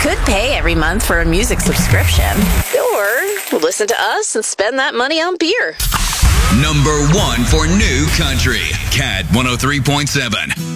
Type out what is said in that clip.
could pay every month for a music subscription. Or listen to us and spend that money on beer. Number 1 for new country. CAT 103.7.